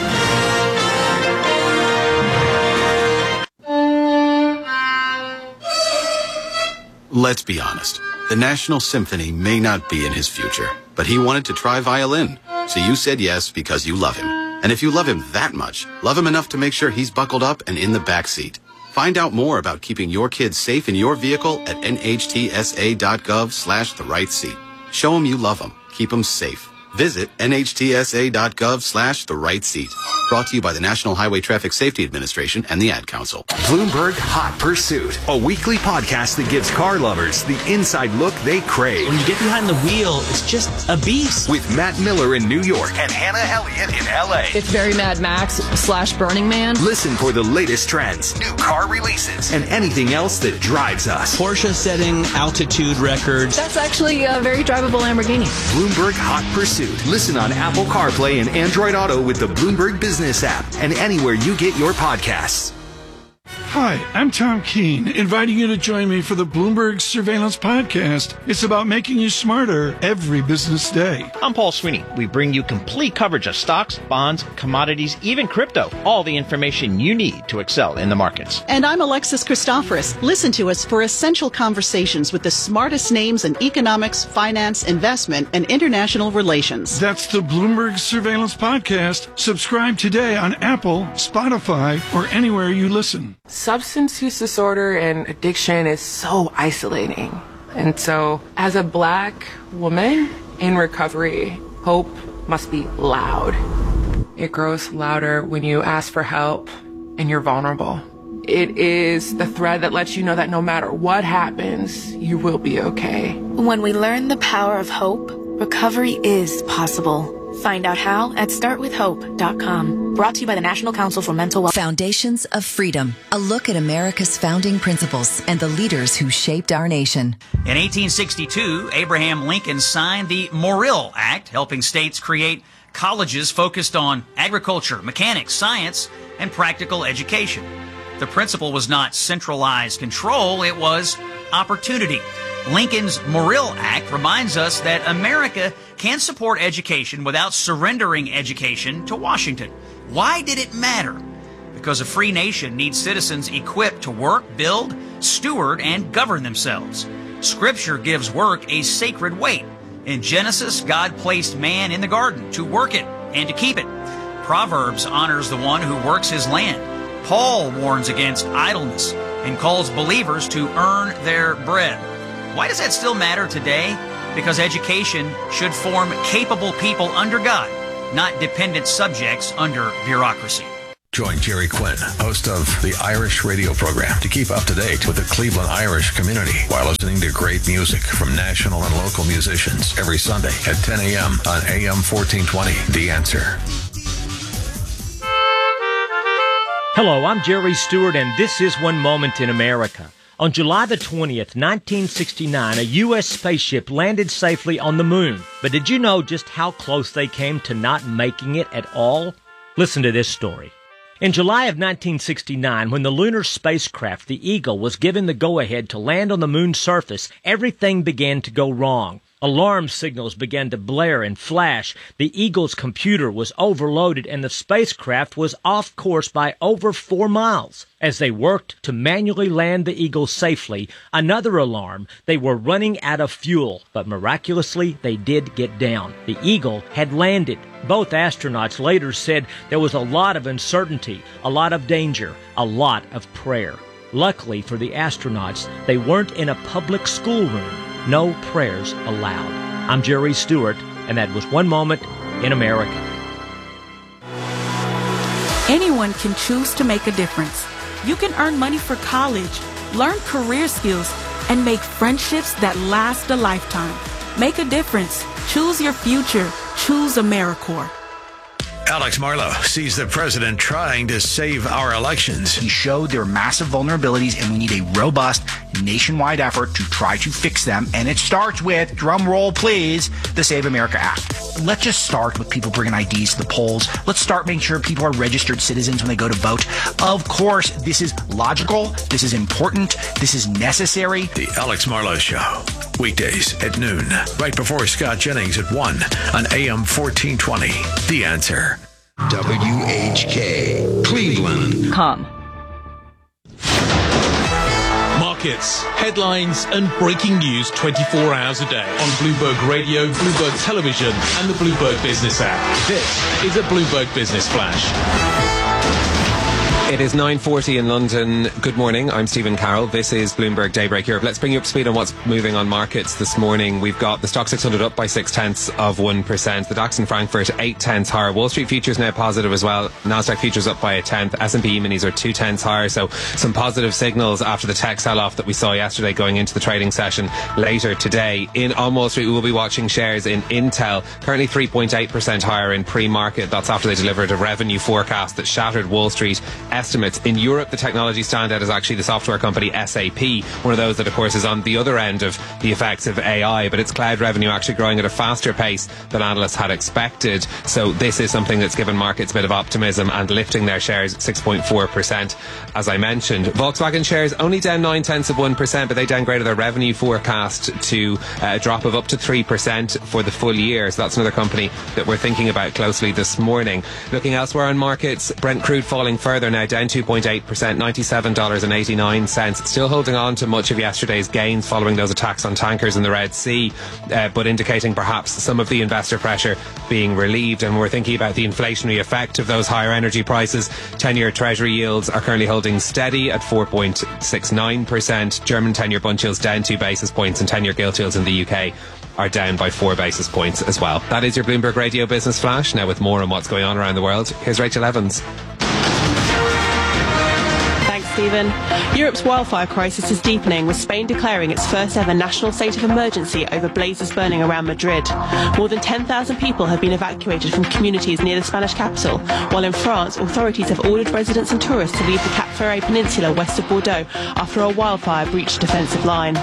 Let's be honest. The National Symphony may not be in his future, but he wanted to try violin. So you said yes because you love him. And if you love him that much, love him enough to make sure he's buckled up and in the back seat. Find out more about keeping your kids safe in your vehicle at nhtsa.gov slash the right seat. Show him you love him. Keep him safe. Visit nhtsa.gov slash the right seat. Brought to you by the National Highway Traffic Safety Administration and the Ad Council. Bloomberg Hot Pursuit, a weekly podcast that gives car lovers the inside look they crave. When you get behind the wheel, it's just a beast. With Matt Miller in New York and Hannah Elliott in L A. It's very Mad Max slash Burning Man. Listen for the latest trends, new car releases, and anything else that drives us. Porsche setting altitude records. That's actually a very drivable Lamborghini. Bloomberg Hot Pursuit. Listen on Apple CarPlay and Android Auto with the Bloomberg Business app and anywhere you get your podcasts. Hi, I'm Tom Keene, inviting you to join me for the Bloomberg Surveillance Podcast. It's about making you smarter every business day. I'm Paul Sweeney. We bring you complete coverage of stocks, bonds, commodities, even crypto. All the information you need to excel in the markets. And I'm Alexis Christoforous. Listen to us for essential conversations with the smartest names in economics, finance, investment, and international relations. That's the Bloomberg Surveillance Podcast. Subscribe today on Apple, Spotify, or anywhere you listen. Substance use disorder and addiction is so isolating. And so, as a black woman in recovery, hope must be loud. It grows louder when you ask for help and you're vulnerable. It is the thread that lets you know that no matter what happens, you will be okay. When we learn the power of hope, recovery is possible. Find out how at start with hope dot com. Brought to you by the National Council for Mental Health. Foundations of Freedom. A look at America's founding principles and the leaders who shaped our nation. In eighteen sixty-two, Abraham Lincoln signed the Morrill Act, helping states create colleges focused on agriculture, mechanics, science, and practical education. The principle was not centralized control, it was opportunity. Lincoln's Morrill Act reminds us that America can support education without surrendering education to Washington. Why did it matter? Because a free nation needs citizens equipped to work, build, steward, and govern themselves. Scripture gives work a sacred weight. In Genesis, God placed man in the garden to work it and to keep it. Proverbs honors the one who works his land. Paul warns against idleness and calls believers to earn their bread. Why does that still matter today? Because education should form capable people under God, not dependent subjects under bureaucracy. Join Jerry Quinn, host of the Irish radio program, to keep up to date with the Cleveland Irish community while listening to great music from national and local musicians every Sunday at ten a.m. on A M fourteen twenty. The Answer. Hello, I'm Jerry Stewart, and this is One Moment in America. On July the twentieth, nineteen sixty-nine, a U S spaceship landed safely on the moon. But did you know just how close they came to not making it at all? Listen to this story. In July of nineteen sixty-nine, when the lunar spacecraft, the Eagle, was given the go-ahead to land on the moon's surface, everything began to go wrong. Alarm signals began to blare and flash. The Eagle's computer was overloaded and the spacecraft was off course by over four miles. As they worked to manually land the Eagle safely, another alarm. They were running out of fuel, but miraculously they did get down. The Eagle had landed. Both astronauts later said there was a lot of uncertainty, a lot of danger, a lot of prayer. Luckily for the astronauts, they weren't in a public schoolroom. No prayers allowed. I'm Jerry Stewart, and that was One Moment in America. Anyone can choose to make a difference. You can earn money for college, learn career skills, and make friendships that last a lifetime. Make a difference. Choose your future. Choose AmeriCorps. Alex Marlow sees the president trying to save our elections. He showed there are massive vulnerabilities and we need a robust nationwide effort to try to fix them. And it starts with, drum roll please, the Save America Act. Let's just start with people bringing I Ds to the polls. Let's start making sure people are registered citizens when they go to vote. Of course, this is logical. This is important. This is necessary. The Alex Marlow Show. Weekdays at noon, right before Scott Jennings at one on A M fourteen twenty. The Answer. W H K, Cleveland. Come. Markets, headlines, and breaking news twenty-four hours a day on Bloomberg Radio, Bloomberg Television, and the Bloomberg Business app. This is a Bloomberg Business Flash. It is nine forty in London. Good morning. I'm Stephen Carroll. This is Bloomberg Daybreak Europe. Let's bring you up to speed on what's moving on markets this morning. We've got the Stock six hundred up by six tenths of one percent. The DAX in Frankfurt eight tenths higher. Wall Street futures now positive as well. Nasdaq futures up by a tenth. S and P E-minis are two tenths higher. So some positive signals after the tech sell-off that we saw yesterday going into the trading session later today. In on Wall Street, we will be watching shares in Intel, currently three point eight percent higher in pre-market. That's after they delivered a revenue forecast that shattered Wall Street estimates. In Europe, the technology standout is actually the software company S A P, one of those that, of course, is on the other end of the effects of A I, but its cloud revenue actually growing at a faster pace than analysts had expected. So this is something that's given markets a bit of optimism and lifting their shares six point four percent, as I mentioned. Volkswagen shares only down nine tenths of one percent, but they downgraded their revenue forecast to a drop of up to three percent for the full year. So that's another company that we're thinking about closely this morning. Looking elsewhere on markets, Brent crude falling further now, down two point eight percent, ninety-seven dollars and eighty-nine cents. Still holding on to much of yesterday's gains following those attacks on tankers in the Red Sea, uh, but indicating perhaps some of the investor pressure being relieved. And we're thinking about the inflationary effect of those higher energy prices. ten-year Treasury yields are currently holding steady at four point six nine percent. German ten-year bund yields down two basis points, and ten-year gilt yields in the U K are down by four basis points as well. That is your Bloomberg Radio Business Flash. Now with more on what's going on around the world, here's Rachel Evans. Stephen. Europe's wildfire crisis is deepening, with Spain declaring its first ever national state of emergency over blazes burning around Madrid. More than ten thousand people have been evacuated from communities near the Spanish capital, while in France, authorities have ordered residents and tourists to leave the Cap Ferret Peninsula west of Bordeaux after a wildfire breached a defensive line.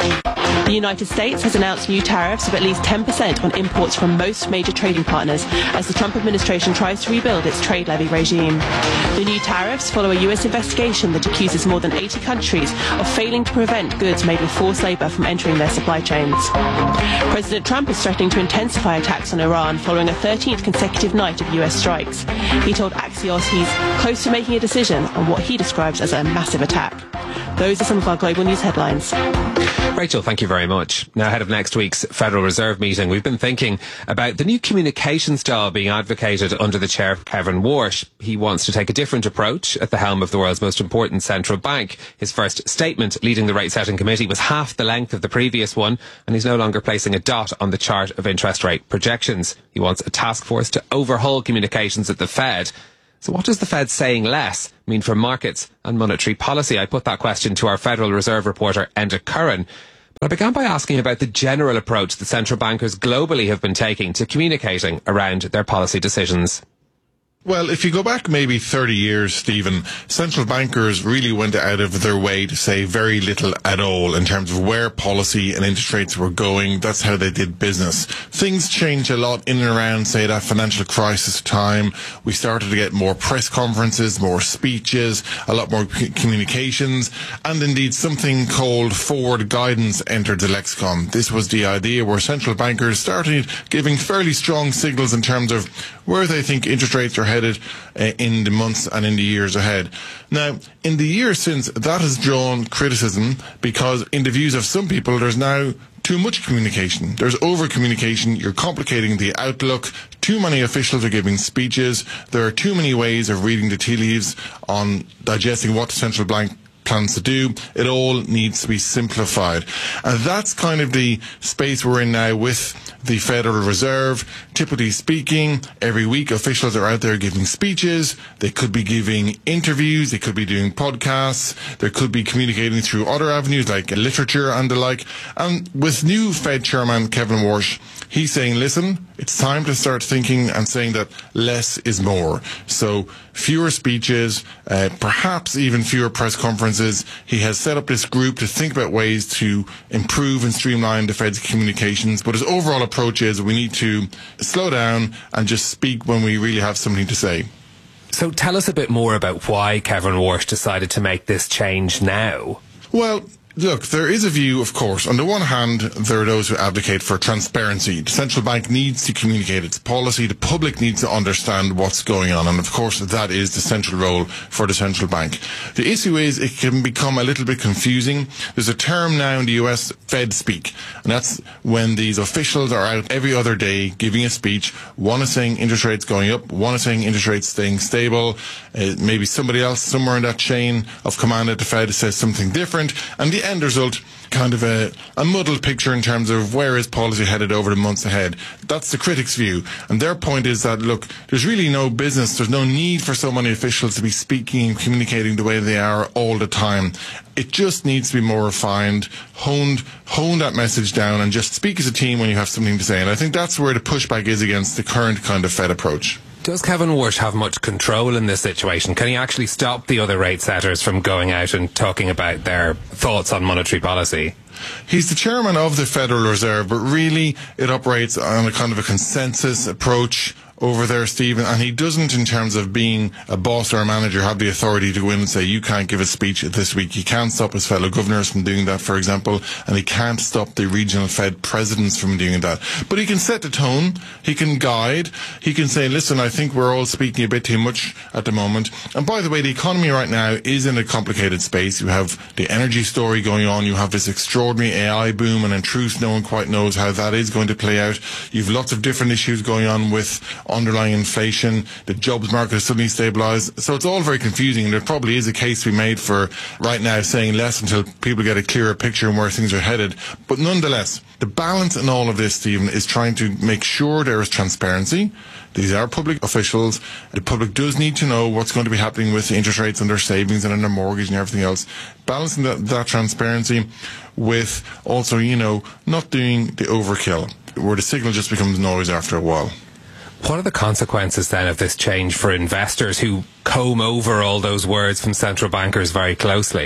The United States has announced new tariffs of at least ten percent on imports from most major trading partners as the Trump administration tries to rebuild its trade levy regime. The new tariffs follow a U S investigation that accuses more than eighty countries of failing to prevent goods made with forced labour from entering their supply chains. President Trump is threatening to intensify attacks on Iran following a thirteenth consecutive night of U S strikes. He told Axios he's close to making a decision on what he describes as a massive attack. Those are some of our global news headlines. Rachel, thank you very much. Now, ahead of next week's Federal Reserve meeting, we've been thinking about the new communication style being advocated under the chair, Kevin Warsh. He wants to take a different approach at the helm of the world's most important central bank. His first statement leading the rate-setting committee was half the length of the previous one, and he's no longer placing a dot on the chart of interest rate projections. He wants a task force to overhaul communications at the Fed. So what does the Fed saying less mean for markets and monetary policy? I put that question to our Federal Reserve reporter, Enda Curran. But I began by asking about the general approach that central bankers globally have been taking to communicating around their policy decisions. Well, if you go back maybe thirty years, Stephen, central bankers really went out of their way to say very little at all in terms of where policy and interest rates were going. That's how they did business. Things changed a lot in and around, say, that financial crisis time. We started to get more press conferences, more speeches, a lot more c- communications, and indeed something called forward guidance entered the lexicon. This was the idea where central bankers started giving fairly strong signals in terms of where they think interest rates are headed uh, in the months and in the years ahead. Now, in the years since, that has drawn criticism because in the views of some people, there's now too much communication. There's over-communication. You're complicating the outlook. Too many officials are giving speeches. There are too many ways of reading the tea leaves on digesting what the central bank plans to do. It all needs to be simplified. And that's kind of the space we're in now with the Federal Reserve. Typically speaking, every week officials are out there giving speeches. They could be giving interviews. They could be doing podcasts. They could be communicating through other avenues like literature and the like. And with new Fed Chairman Kevin Warsh, he's saying, listen, it's time to start thinking and saying that less is more. So fewer speeches, uh, perhaps even fewer press conferences. He has set up this group to think about ways to improve and streamline the Fed's communications. But his overall approach is we need to slow down and just speak when we really have something to say. So tell us a bit more about why Kevin Warsh decided to make this change now. Well, look, there is a view, of course. On the one hand, there are those who advocate for transparency. The central bank needs to communicate its policy. The public needs to understand what's going on. And of course, that is the central role for the central bank. The issue is it can become a little bit confusing. There's a term now in the U S, Fed speak. And that's when these officials are out every other day giving a speech. One is saying interest rates going up. One is saying interest rates staying stable. Uh, maybe somebody else somewhere in that chain of command at the Fed says something different. And the end result, kind of a, a muddled picture in terms of where is policy headed over the months ahead. That's the critics' view. And their point is that, look, there's really no business, there's no need for so many officials to be speaking and communicating the way they are all the time. It just needs to be more refined, honed, hone that message down and just speak as a team when you have something to say. And I think that's where the pushback is against the current kind of Fed approach. Does Kevin Warsh have much control in this situation? Can he actually stop the other rate setters from going out and talking about their thoughts on monetary policy? He's the chairman of the Federal Reserve, but really it operates on a kind of a consensus approach over there, Stephen, and he doesn't, in terms of being a boss or a manager, have the authority to go in and say, you can't give a speech this week. He can't stop his fellow governors from doing that, for example, and he can't stop the regional Fed presidents from doing that. But he can set the tone, he can guide, he can say, listen, I think we're all speaking a bit too much at the moment. And by the way, the economy right now is in a complicated space. You have the energy story going on, you have this extraordinary A I boom, and in truth, no one quite knows how that is going to play out. You've lots of different issues going on with underlying inflation, the jobs market has suddenly stabilised. So it's all very confusing, and there probably is a case to be made for right now saying less until people get a clearer picture on where things are headed. But nonetheless, the balance in all of this, Stephen, is trying to make sure there is transparency. These are public officials. The public does need to know what's going to be happening with the interest rates on their savings and on their mortgage and everything else. Balancing that, that transparency with also, you know, not doing the overkill, where the signal just becomes noise after a while. What are the consequences then of this change for investors who comb over all those words from central bankers very closely?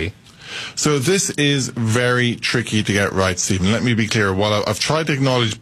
So this is very tricky to get right, Stephen. Let me be clear. While I've tried to acknowledge,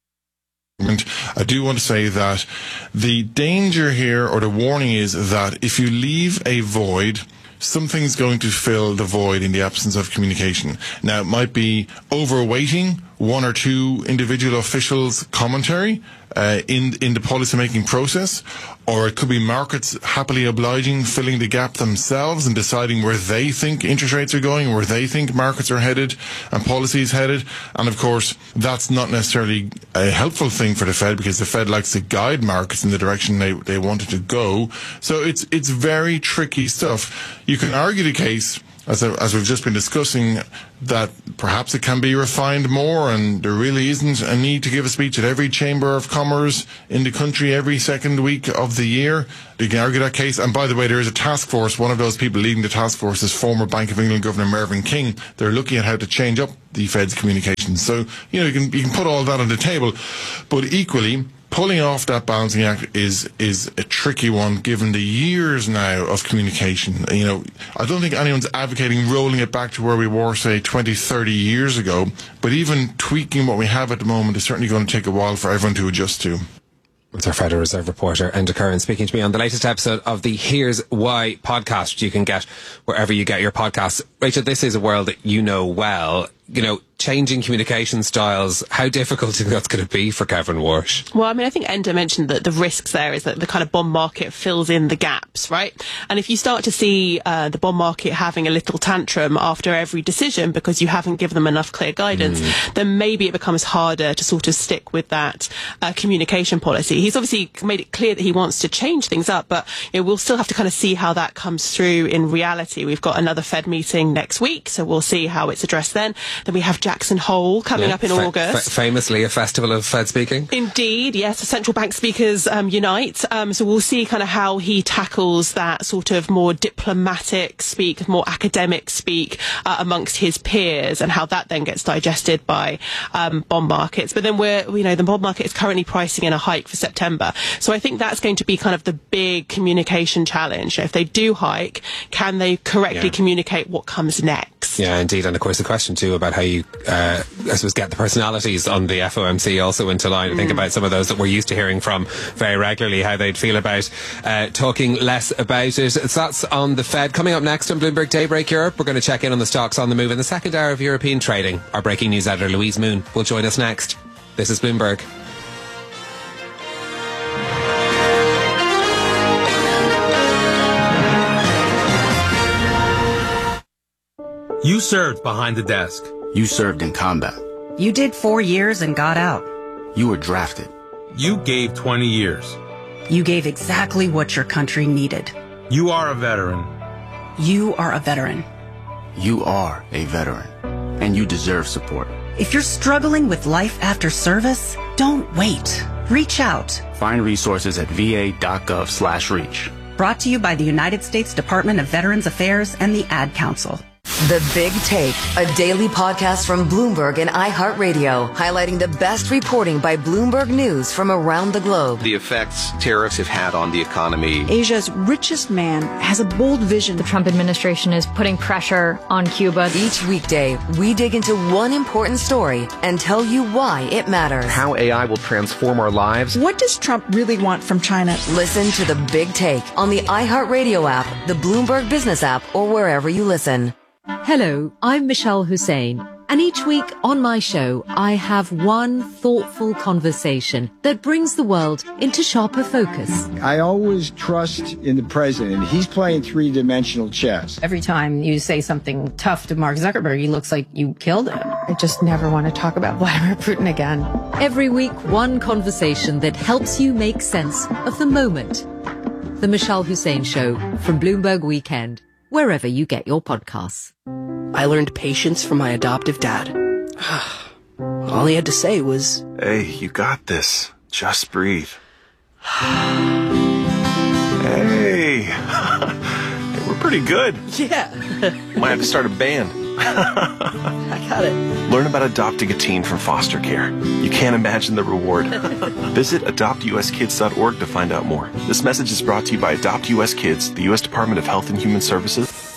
I do want to say that the danger here, or the warning, is that if you leave a void, something's going to fill the void in the absence of communication. Now, it might be overweighting one or two individual officials' commentary uh, in in the policy-making process, or it could be markets happily obliging, filling the gap themselves and deciding where they think interest rates are going, where they think markets are headed and policy is headed. And of course, that's not necessarily a helpful thing for the Fed, because the Fed likes to guide markets in the direction they, they want it to go. So it's it's very tricky stuff. You can argue the case, as, as we've just been discussing, that perhaps it can be refined more, and there really isn't a need to give a speech at every Chamber of Commerce in the country every second week of the year. You can argue that case. And by the way, there is a task force. One of those people leading the task force is former Bank of England Governor Mervyn King. They're looking at how to change up the Fed's communications. So, you know, you can, you can put all that on the table. But equally, pulling off that balancing act is is a tricky one, given the years now of communication. You know, I don't think anyone's advocating rolling it back to where we were, say, twenty, thirty years ago. But even tweaking what we have at the moment is certainly going to take a while for everyone to adjust to. It's our Federal Reserve reporter, Enda Curran, speaking to me on the latest episode of the Here's Why podcast, which you can get wherever you get your podcasts. Rachel, this is a world that you know well. You know, changing communication styles, how difficult do you think that's going to be for Kevin Walsh? Well, I mean, I think Enda mentioned that the risks there is that the kind of bond market fills in the gaps, right? And if you start to see uh, the bond market having a little tantrum after every decision because you haven't given them enough clear guidance, mm. then maybe it becomes harder to sort of stick with that uh, communication policy. He's obviously made it clear that he wants to change things up, but you know, we'll still have to kind of see how that comes through in reality. We've got another Fed meeting next week, so we'll see how it's addressed then. Then we have Jackson Hole coming yeah, up in fa- August. Fa- famously a festival of Fed speaking. Indeed, yes. The central bank speakers um, unite. Um, so we'll see kind of how he tackles that sort of more diplomatic speak, more academic speak uh, amongst his peers, and how that then gets digested by um, bond markets. But then we're, you know, the bond market is currently pricing in a hike for September. So I think that's going to be kind of the big communication challenge. If they do hike, can they correctly yeah. communicate what comes next? Yeah, indeed. And of course the question too about how you, uh, I suppose, get the personalities on the F O M C also into line. Mm. Think about some of those that we're used to hearing from very regularly, how they'd feel about uh, talking less about it. So that's on the Fed. Coming up next on Bloomberg Daybreak Europe, we're going to check in on the stocks on the move in the second hour of European trading. Our breaking news editor Louise Moon will join us next. This is Bloomberg. You served behind the desk. You served in combat. You did four years and got out. You were drafted. You gave twenty years. You gave exactly what your country needed. You are a veteran. You are a veteran. You are a veteran. And you deserve support. If you're struggling with life after service, don't wait. Reach out. Find resources at va.gov slash reach. Brought to you by the United States Department of Veterans Affairs and the Ad Council. The Big Take, a daily podcast from Bloomberg and iHeartRadio, highlighting the best reporting by Bloomberg News from around the globe. The effects tariffs have had on the economy. Asia's richest man has a bold vision. The Trump administration is putting pressure on Cuba. Each weekday, we dig into one important story and tell you why it matters. How A I will transform our lives. What does Trump really want from China? Listen to The Big Take on the iHeartRadio app, the Bloomberg Business app, or wherever you listen. Hello, I'm Michelle Hussein, and each week on my show, I have one thoughtful conversation that brings the world into sharper focus. I always trust in the president. He's playing three-dimensional chess. Every time you say something tough to Mark Zuckerberg, he looks like you killed him. I just never want to talk about Vladimir Putin again. Every week, one conversation that helps you make sense of the moment. The Michelle Hussein Show from Bloomberg Weekend, wherever you get your podcasts. I learned patience from my adoptive dad. All he had to say was, "Hey, you got this. Just breathe." Hey. Hey, we're pretty good. Yeah. Might have to start a band. I got it. Learn about adopting a teen from foster care. You can't imagine the reward. Visit adopt u s kids dot org to find out more. This message is brought to you by Adopt U S Kids, the U S Department of Health and Human Services.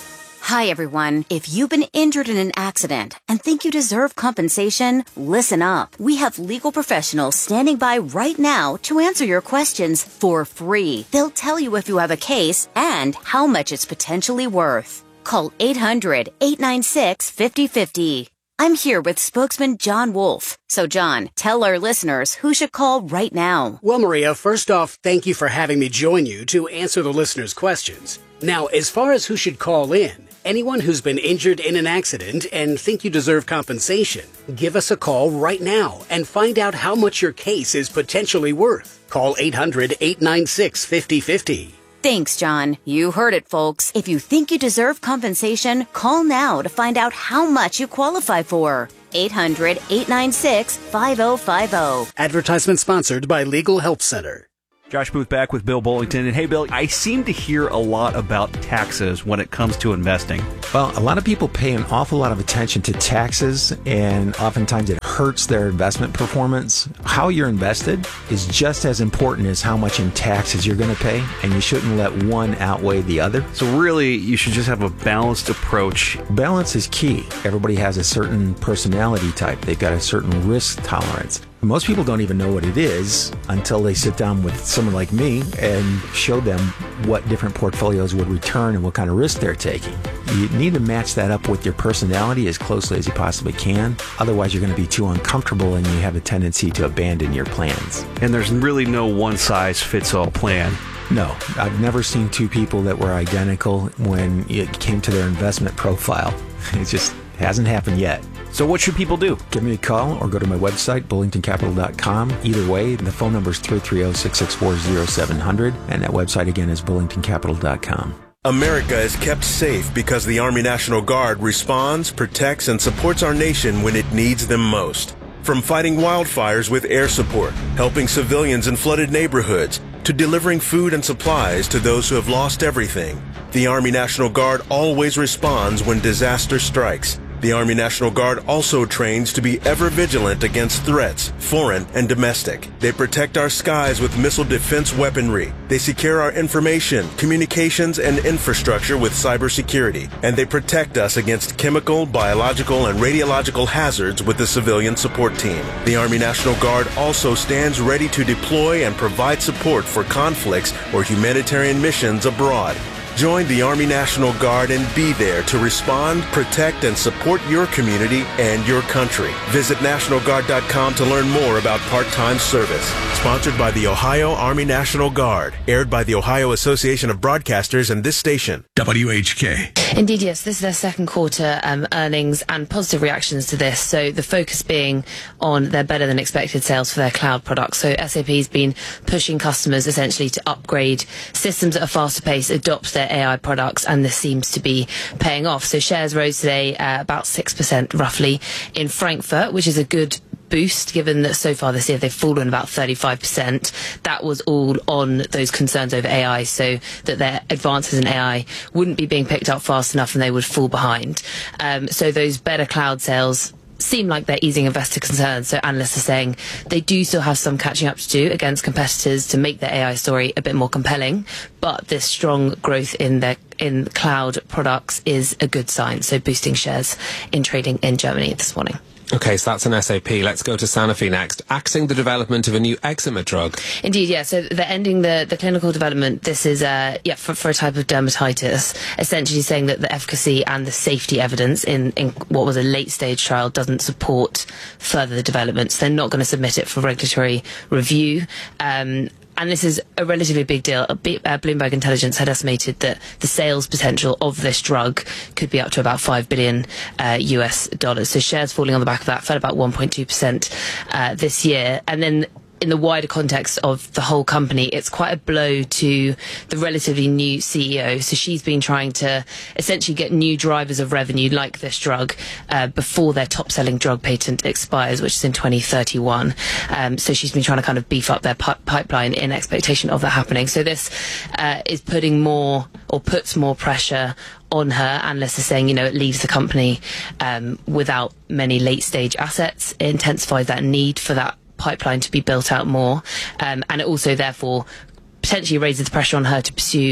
Hi, everyone. If you've been injured in an accident and think you deserve compensation, listen up. We have legal professionals standing by right now to answer your questions for free. They'll tell you if you have a case and how much it's potentially worth. Call eight hundred, eight nine six, five oh five oh. I'm here with spokesman John Wolf. So, John, tell our listeners who should call right now. Well, Maria, first off, thank you for having me join you to answer the listeners' questions. Now, as far as who should call in, anyone who's been injured in an accident and think you deserve compensation, give us a call right now and find out how much your case is potentially worth. Call eight hundred, eight nine six, five oh five oh. Thanks, John. You heard it, folks. If you think you deserve compensation, call now to find out how much you qualify for. eight hundred, eight nine six, five oh five oh. Advertisement sponsored by Legal Help Center. Josh Booth back with Bill Bullington. And hey, Bill, I seem to hear a lot about taxes when it comes to investing. Well, a lot of people pay an awful lot of attention to taxes, and oftentimes it hurts their investment performance. How you're invested is just as important as how much in taxes you're going to pay, and you shouldn't let one outweigh the other. So really, you should just have a balanced approach. Balance is key. Everybody has a certain personality type. They've got a certain risk tolerance. Most people don't even know what it is until they sit down with someone like me and show them what different portfolios would return and what kind of risk they're taking. You need to match that up with your personality as closely as you possibly can. Otherwise, you're going to be too uncomfortable and you have a tendency to abandon your plans. And there's really no one-size-fits-all plan. No, I've never seen two people that were identical when it came to their investment profile. It just hasn't happened yet. So what should people do? Give me a call or go to my website, bullington capital dot com. Either way, the phone number is three three zero, six six four, zero seven zero zero, and that website again is bullington capital dot com. America is kept safe because the Army National Guard responds, protects, and supports our nation when it needs them most. From fighting wildfires with air support, helping civilians in flooded neighborhoods, to delivering food and supplies to those who have lost everything, the Army National Guard always responds when disaster strikes. The Army National Guard also trains to be ever vigilant against threats, foreign and domestic. They protect our skies with missile defense weaponry. They secure our information, communications, and infrastructure with cybersecurity. And they protect us against chemical, biological, and radiological hazards with the civilian support team. The Army National Guard also stands ready to deploy and provide support for conflicts or humanitarian missions abroad. Join the Army National Guard and be there to respond, protect, and support your community and your country. Visit National Guard dot com to learn more about part-time service. Sponsored by the Ohio Army National Guard. Aired by the Ohio Association of Broadcasters and this station. W H K. Indeed, yes. This is their second quarter um, earnings and positive reactions to this. So the focus being on their better than expected sales for their cloud products. So S A P has been pushing customers essentially to upgrade systems at a faster pace, adopt their A I products, and this seems to be paying off. So shares rose today uh, about six percent roughly in Frankfurt, which is a good boost given that so far this year they've fallen about thirty-five percent. That was all on those concerns over A I, so that their advances in A I wouldn't be being picked up fast enough and they would fall behind. Um, so those better cloud sales seem like they're easing investor concerns. So analysts are saying they do still have some catching up to do against competitors to make their A I story a bit more compelling, but this strong growth in their in cloud products is a good sign. So boosting shares in trading in Germany this morning. Okay, so that's an S A P. Let's go to Sanofi next. Axing the development of a new eczema drug. Indeed, yeah. So they're ending the, the clinical development. This is uh, yeah for, for a type of dermatitis, essentially saying that the efficacy and the safety evidence in, in what was a late-stage trial doesn't support further development. So they're not going to submit it for regulatory review. Um, And this is a relatively big deal. Bloomberg Intelligence had estimated that the sales potential of this drug could be up to about five billion uh, U S dollars. So shares falling on the back of that fell about one point two percent uh, this year. And then in the wider context of the whole company, it's quite a blow to the relatively new C E O. So she's been trying to essentially get new drivers of revenue like this drug uh, before their top-selling drug patent expires, which is in twenty thirty-one. Um, so she's been trying to kind of beef up their pi- pipeline in expectation of that happening. So this uh, is putting more or puts more pressure on her. Analysts are saying, you know, it leaves the company um, without many late-stage assets. It intensifies that need for that pipeline to be built out more, um, and it also therefore potentially raises the pressure on her to pursue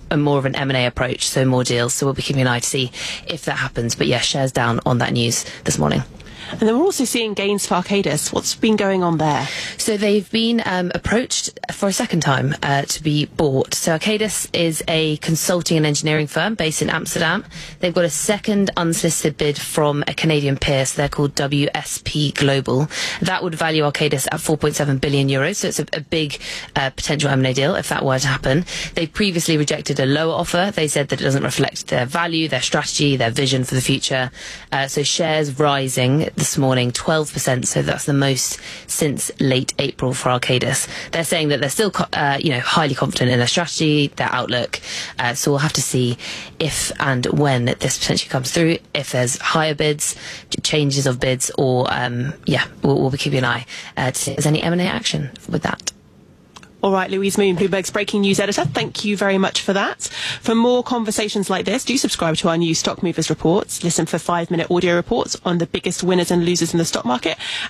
a more of an M and A approach, so more deals. So we'll be keeping an eye to see if that happens. But yeah, shares down on that news this morning. And then we're also seeing gains for Arcadis. What's been going on there? So they've been um, approached for a second time uh, to be bought. So Arcadis is a consulting and engineering firm based in Amsterdam. They've got a second unsolicited bid from a Canadian peer, so they're called W S P Global. That would value Arcadis at four point seven billion euros, so it's a, a big uh, potential M and A deal if that were to happen. They previously rejected a lower offer. They said that it doesn't reflect their value, their strategy, their vision for the future. Uh, so shares rising this morning, twelve percent, so that's the most since late April for Arcadis. They're saying that they're still uh, you know, highly confident in their strategy, their outlook, uh, so we'll have to see if and when this potentially comes through, if there's higher bids, changes of bids, or um, yeah, we'll, we'll be keeping an eye uh, to see if there's any M and A action with that. All right, Louise Moon, Bloomberg's breaking news editor. Thank you very much for that. For more conversations like this, do subscribe to our new Stock Movers reports. Listen for five-minute audio reports on the biggest winners and losers in the stock market.